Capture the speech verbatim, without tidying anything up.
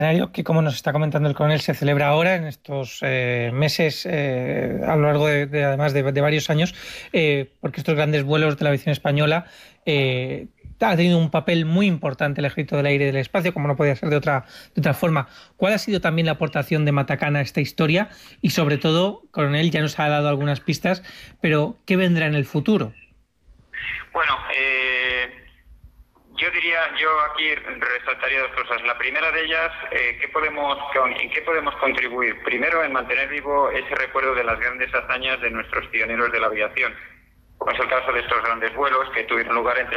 Escenario que, como nos está comentando el coronel, se celebra ahora en estos eh, meses, eh, a lo largo de, de además de, de varios años, eh, porque estos grandes vuelos de la aviación española eh, ha tenido un papel muy importante el Ejército del Aire y del Espacio, como no podía ser de otra, de otra forma. ¿Cuál ha sido también la aportación de Matacana a esta historia? Y sobre todo, coronel, ya nos ha dado algunas pistas, pero ¿qué vendrá en el futuro? Bueno, eh, yo diría, yo aquí resaltaría dos cosas. La primera de ellas, eh, ¿qué podemos, ¿en qué podemos contribuir? Primero, en mantener vivo ese recuerdo de las grandes hazañas de nuestros pioneros de la aviación, como es el caso de estos grandes vuelos que tuvieron lugar entre